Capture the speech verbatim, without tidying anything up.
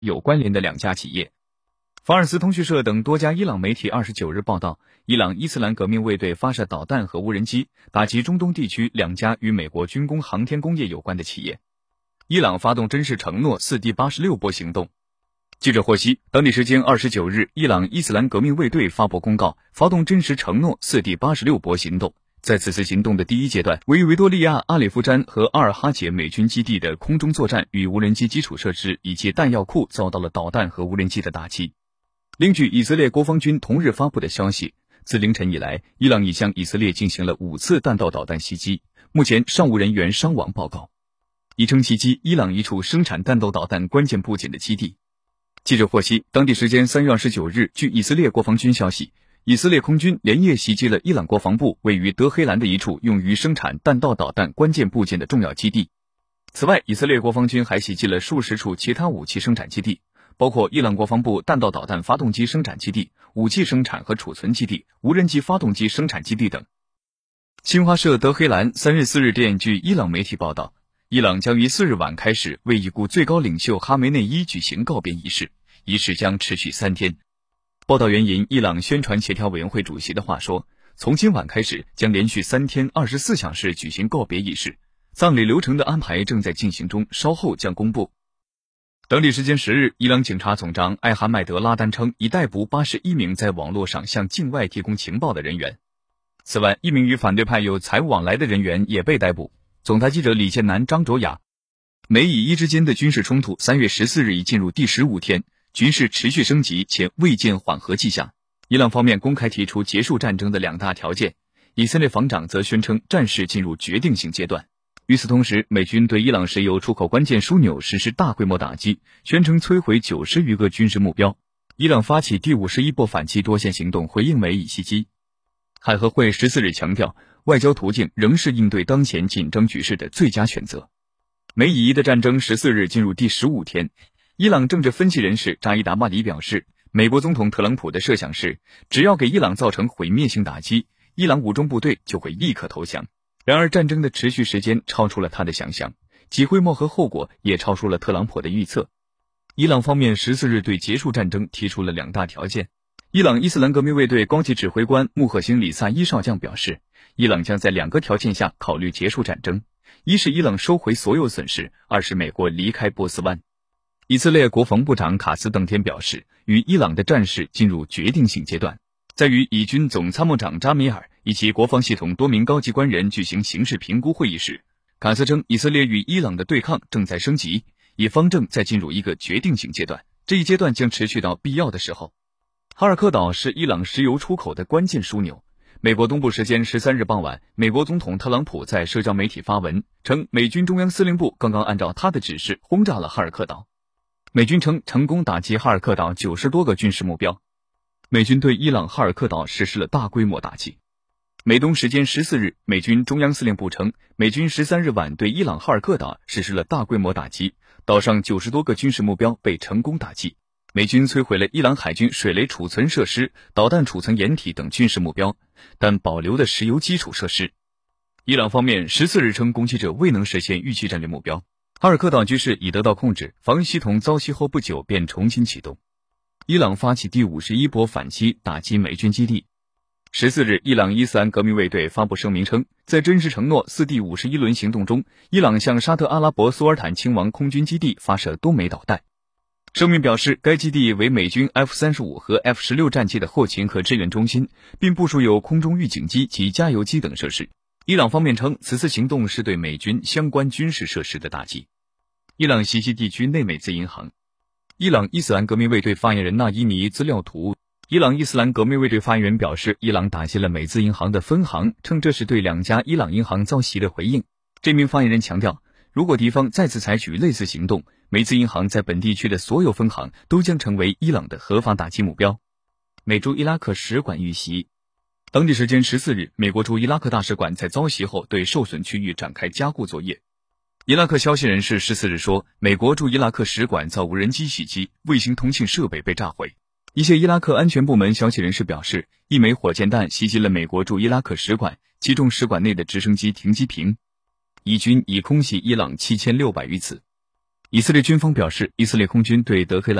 有关联的两家企业。法尔斯通讯社等多家伊朗媒体二十九日报道，伊朗伊斯兰革命卫队发射导弹和无人机，打击中东地区两家与美国军工航天工业有关的企业。伊朗发动真实承诺四第八十六波行动。记者获悉，当地时间二十九日，伊朗伊斯兰革命卫队发布公告，发动真实承诺四第八十六波行动。在此次行动的第一阶段，为维多利亚、阿里夫詹和阿尔哈杰美军基地的空中作战与无人机基础设施以及弹药库遭到了导弹和无人机的打击。另据以色列国防军同日发布的消息，自凌晨以来，伊朗已向以色列进行了五次弹道导弹袭击，目前尚无人员伤亡报告。已称袭击伊朗一处生产弹道导弹关键部件的基地。记者获悉，当地时间三月二十九日，据以色列国防军消息，以色列空军连夜袭击了伊朗国防部位于德黑兰的一处用于生产弹道导弹关键部件的重要基地。此外，以色列国防军还袭击了数十处其他武器生产基地，包括伊朗国防部弹道导弹发动机生产基地、武器生产和储存基地、无人机发动机生产基地等。新华社德黑兰三日四日电据伊朗媒体报道，伊朗将于四日晚开始为已故最高领袖哈梅内伊举行告别仪式，仪式将持续三天。报道援引伊朗宣传协调委员会主席的话说，从今晚开始将连续三天二十四小时举行告别仪式，葬礼流程的安排正在进行中，稍后将公布。当地时间十日，伊朗警察总长艾哈迈德拉丹称，已逮捕八十一名在网络上向境外提供情报的人员。此外，一名与反对派有财务往来的人员也被逮捕。总台记者李建南、张卓雅。美以伊之间的军事冲突三月十四日已进入第十五天，局势持续升级且未见缓和迹象。伊朗方面公开提出结束战争的两大条件，以色列防长则宣称战事进入决定性阶段。与此同时，美军对伊朗石油出口关键枢纽实施大规模打击，宣称摧毁九十余个军事目标。伊朗发起第五十一波反击多线行动，回应美以袭击。海合会十四日强调，外交途径仍是应对当前紧张局势的最佳选择。美以伊的战争十四日进入第十五天，伊朗政治分析人士扎伊达马里表示，美国总统特朗普的设想是，只要给伊朗造成毁灭性打击，伊朗武装部队就会立刻投降。然而战争的持续时间超出了他的想象，其规模和后果也超出了特朗普的预测。伊朗方面十四日对结束战争提出了两大条件。伊朗伊斯兰革命卫队高级指挥官穆赫辛里萨伊少将表示，伊朗将在两个条件下考虑结束战争，一是伊朗收回所有损失，二是美国离开波斯湾。以色列国防部长卡斯当天表示，与伊朗的战事进入决定性阶段。在与以军总参谋长扎米尔以及国防系统多名高级官员举行形势评估会议时，卡斯称以色列与伊朗的对抗正在升级，以方正在进入一个决定性阶段，这一阶段将持续到必要的时候。哈尔科岛是伊朗石油出口的关键枢纽。美国东部时间十三日傍晚，美国总统特朗普在社交媒体发文称，美军中央司令部刚刚按照他的指示轰炸了哈尔科岛。美军称成功打击哈尔科岛九十多个军事目标。美军对伊朗哈尔科岛实施了大规模打击。美东时间十四日，美军中央司令部称，美军十三日晚对伊朗哈尔科岛实施了大规模打击，岛上九十多个军事目标被成功打击。美军摧毁了伊朗海军水雷储存设施、导弹储存掩体等军事目标，但保留了石油基础设施。伊朗方面十四日称，攻击者未能实现预期战略目标。哈尔科岛局势已得到控制，防御系统遭袭后不久便重新启动。伊朗发起第五十一波反击，打击美军基地。十四日，伊朗伊斯兰革命卫队发布声明称，在真实承诺四第五十一轮行动中，伊朗向沙特阿拉伯苏尔坦亲王空军基地发射多枚导弹。声明表示，该基地为美军 F 三十五 和 F 十六 战机的后勤和支援中心，并部署有空中预警机及加油机等设施。伊朗方面称，此次行动是对美军相关军事设施的打击。伊朗袭击地区内美资银行。伊朗伊斯兰革命卫队发言人纳伊尼资料图。伊朗伊斯兰革命卫队发言人表示，伊朗打击了美资银行的分行，称这是对两家伊朗银行遭袭的回应。这名发言人强调，如果敌方再次采取类似行动，美资银行在本地区的所有分行都将成为伊朗的合法打击目标。美驻伊拉克使馆遇袭。当地时间十四日，美国驻伊拉克大使馆在遭袭后对受损区域展开加固作业。伊拉克消息人士十四日说，美国驻伊拉克使馆遭无人机袭击，卫星通信设备被炸毁。一些伊拉克安全部门消息人士表示，一枚火箭弹袭击了美国驻伊拉克使馆，击中使馆内的直升机停机坪。以军已空袭伊朗七千六百余次。 以色列军方表示，以色列空军对德黑兰